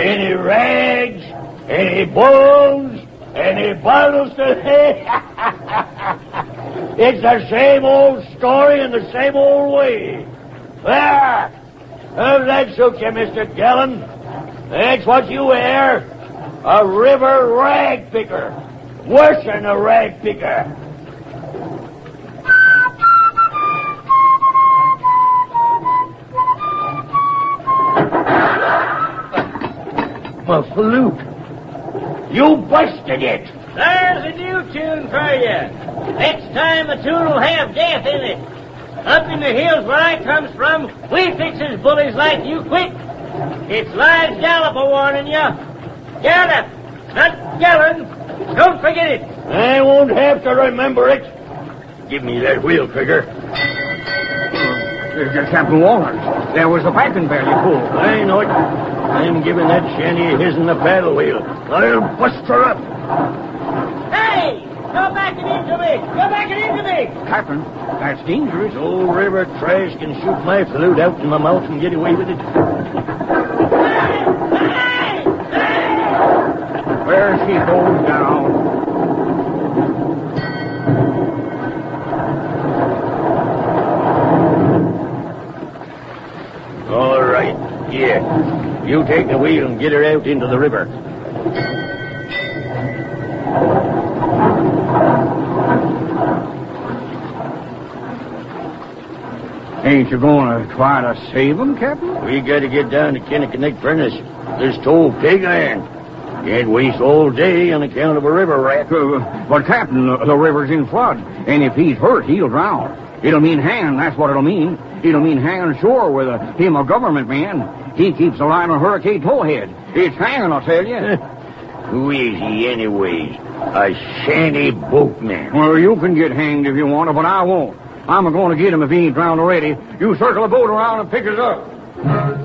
Any rags, any bones, any bottles to... It's the same old story in the same old way. There! How's that suit you, Mr. Gallon? That's what you are. A river rag picker. Worse than a rag picker. My flute. You busted it. There's a new tune for you. Next time the tune will have death in it. Up in the hills where I comes from, we fixes bullies like you quick. It's Lige Gallop a warning you. Gallop, not Gallon. Don't forget it. I won't have to remember it. Give me that wheel, Trigger. Captain Walters, there was the piping bell you pulled. I know it. I'm giving that shanty his in the paddle wheel. I'll bust her up. Hey! Go back and into me! Go back and into me! Captain, that's dangerous. Old river trash can shoot my flute out in my mouth and get away with it. Hey! Hey! Hey! Where she goes now. All right. Here. You take the wheel and get her out into the river. Ain't you going to try to save them, Captain? We got to get down to Kinnickinnick Furnace. There's told pig iron. Can't waste all day on account of a river rat. But, Captain, the river's in flood, and if he's hurt, he'll drown. It'll mean hanging, that's what it'll mean. It'll mean hanging ashore with him a government man. He keeps the line on Hurricane Towhead. It's hanging, I'll tell you. Who is he, anyways? A shanty boatman. Well, you can get hanged if you want to, but I won't. I'm going to get him if he ain't drowned already. You circle the boat around and pick us up.